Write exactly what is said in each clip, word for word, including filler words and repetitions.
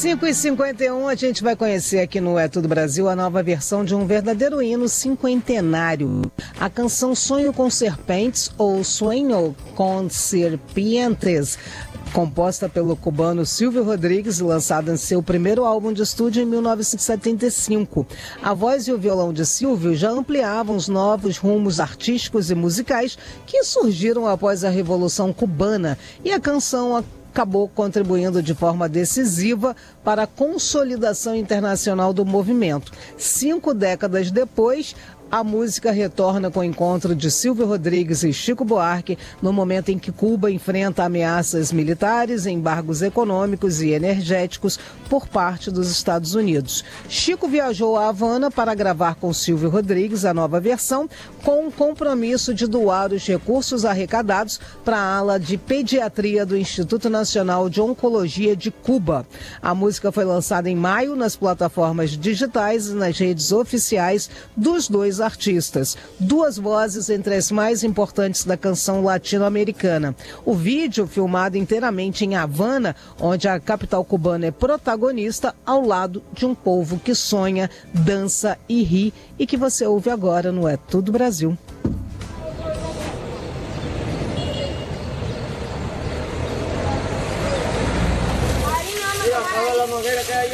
cinco e cinquenta e um, a gente vai conhecer aqui no É Tudo Brasil a nova versão de um verdadeiro hino cinquentenário. A canção Sonho com Serpentes, ou Sueño con Serpientes, composta pelo cubano Silvio Rodrigues e lançada em seu primeiro álbum de estúdio em mil novecentos e setenta e cinco. A voz e o violão de Silvio já ampliavam os novos rumos artísticos e musicais que surgiram após a Revolução Cubana, e a canção acabou contribuindo de forma decisiva para a consolidação internacional do movimento. Cinco décadas depois, a música retorna com o encontro de Silvio Rodrigues e Chico Buarque no momento em que Cuba enfrenta ameaças militares, embargos econômicos e energéticos por parte dos Estados Unidos. Chico viajou a Havana para gravar com Silvio Rodrigues a nova versão, com o compromisso de doar os recursos arrecadados para a ala de pediatria do Instituto Nacional de Oncologia de Cuba. A música foi lançada em maio nas plataformas digitais e nas redes oficiais dos dois artistas. Duas vozes entre as mais importantes da canção latino-americana. O vídeo, filmado inteiramente em Havana, onde a capital cubana é protagonista, ao lado de um povo que sonha, dança e ri, e que você ouve agora no É Tudo Brasil.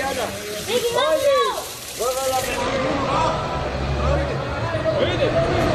Ready?